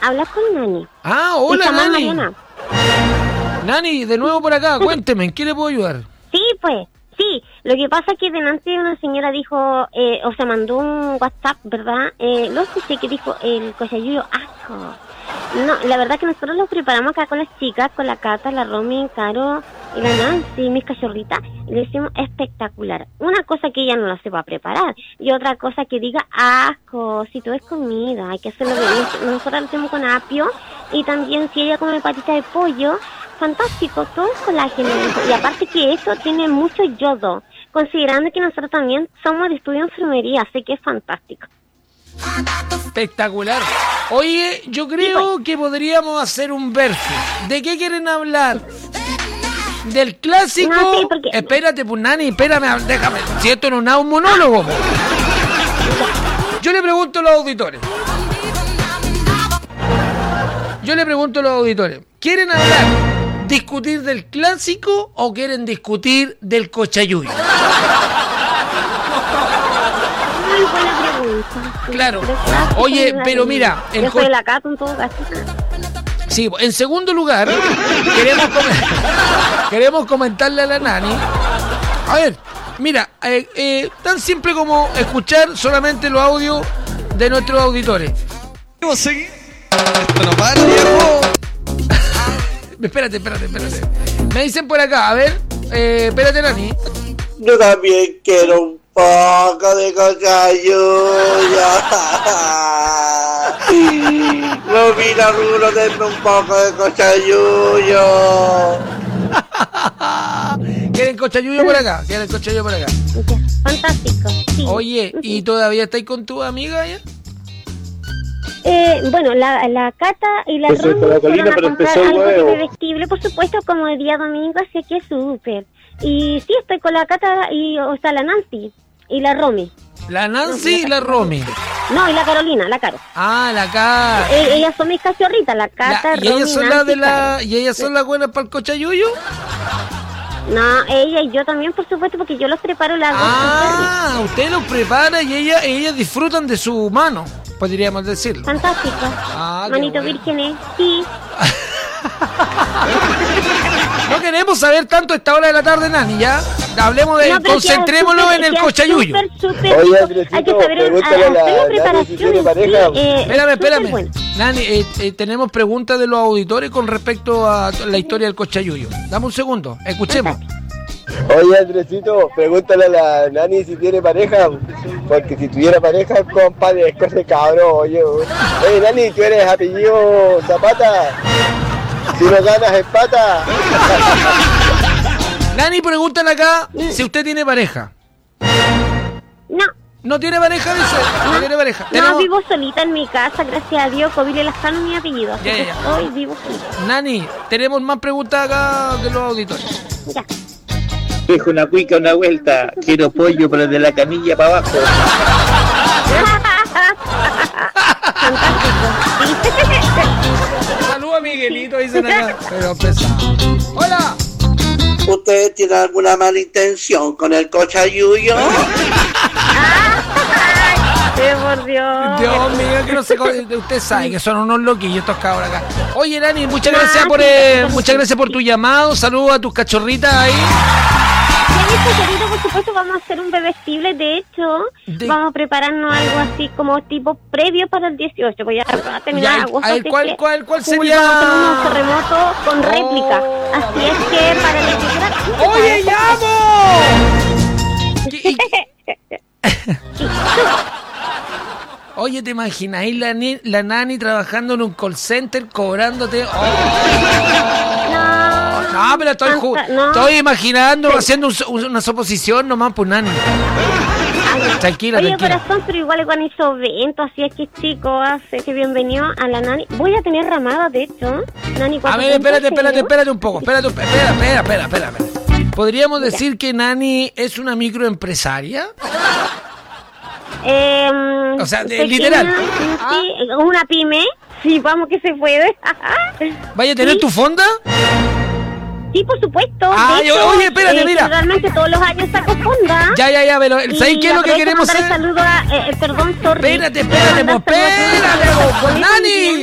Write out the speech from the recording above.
hablas con Nani. Ah, hola, Nani. Mariana. Nani, de nuevo por acá, cuénteme, ¿en qué le puedo ayudar? Sí, pues, sí. Lo que pasa es que delante una señora dijo, o sea, mandó un WhatsApp, ¿verdad? Lo escuché que dijo el cochayuyo asco. No, la verdad que nosotros lo preparamos acá con las chicas, con la Cata, la Romy, Caro y la Nancy, mis cachorritas, y le decimos espectacular. Una cosa que ella no lo sepa preparar y otra cosa que diga asco, si todo es comida, hay que hacerlo bien. Nosotros lo hacemos con apio y también si ella come patita de pollo, fantástico, todo es colágeno. Y aparte que eso tiene mucho yodo, considerando que nosotros también somos de estudio de enfermería, así que es fantástico. Espectacular. Oye, yo creo que podríamos hacer un verso. ¿De qué quieren hablar? ¿Del clásico? No, sí, porque... Espérate, pues, Nani, espérame, déjame. Si esto no es un monólogo, pues. Yo le pregunto a los auditores. ¿Quieren hablar, discutir del clásico o quieren discutir del cochayuyo? Muy buena pregunta. Claro. Oye, pero mira, yo soy la Cata en todo caso. Sí, en segundo lugar, queremos comentarle a la Nani. A ver, mira, tan simple como escuchar solamente los audios de nuestros auditores. ¿Cómo seguir? Esto no para, viejo. Espérate. Me dicen por acá, a ver, espérate, Nani. Yo también quiero un poco de cochayuyo. No mira, Rulo, denme un poco de cochayuyo. ¿Quieren cochayuyo por acá? Fantástico, sí. Oye, ¿y todavía estáis con tu amiga ya? Bueno, la Cata y la Romy fueron a comprar algo de vestible, por supuesto, como el día domingo, así que súper. Y sí, estoy con la Cata y, o sea, la Nancy y la Romy. La Nancy y la Romy. No, y la Carolina, la Caro. Ah, la Caro. Ellas son mis cachorritas, la Cata, ¿Y Romy, ellas son Nancy, ¿Y ellas son las buenas para el cochayuyo? No, ella y yo también, por supuesto, porque yo los preparo las dos. Ah, usted los prepara y ellas disfrutan de su mano, podríamos decirlo. Fantástico. Manito bueno. Vírgenes, sí. No queremos saber tanto a esta hora de la tarde, Nani, ya. Hablemos de, concentrémonos en el cochayuyo. Oye, Andresito, hay que saber pregúntale a la Nani si tiene pareja. Espérame. Bueno. Nani, tenemos preguntas de los auditores con respecto a la historia del cochayuyo. Dame un segundo, escuchemos. Oye, Andresito, pregúntale a la Nani si tiene pareja, porque si tuviera pareja, compadre, es cosa de cabrón, oye, Nani, tú eres apellido Zapata, si no ganas empata. Nani, pregúntale acá si usted tiene pareja. No. ¿No tiene pareja, dice? No tiene pareja. No, vivo solita en mi casa, gracias a Dios. Covile Lascano, mi apellido. Hoy vivo solita. Nani, tenemos más preguntas acá de los auditores. Ya. Dejo una cuica, una vuelta. Quiero pollo, pero de la canilla para abajo. Saludos a Miguelito, dicen acá. Pero pesado. ¡Hola! ¿Usted tiene alguna mala intención con el cochayuyo? Por Dios. Dios mío, que no sé. Usted sabe que son unos loquillos estos cabros acá. Oye, Nani, muchas gracias por tu llamado. Saludos a tus cachorritas ahí. Por supuesto, vamos a hacer un bebestible. De hecho, vamos a prepararnos algo así como tipo previo para el 18. Voy a terminar agosto. ¿Cuál sería? Vamos a hacer unos terremotos con réplica. Así es que para el 18. ¡Oye, llamo! Oye, ¿te imagináis la Nani trabajando en un call center cobrándote? No, pero estoy imaginando, haciendo una suposición nomás por Nani. Tranquila. Corazón, pero igual organizo eventos, así es que chicos, hace que bienvenido a la Nani. Voy a tener ramada, de hecho. Nani, a ver, espérate un poco. Espera. ¿Podríamos decir que Nani es una microempresaria? O sea, literal. Sí, una pyme. Sí, vamos que se puede. ¿Vaya a tener tu fonda? Sí, por supuesto. Oye, espérate, mira. Realmente todos los años saco fonda. Ya, pero ¿sabes qué es lo que queremos hacer? Saludo a, perdón, sorry. Espérate, Nani.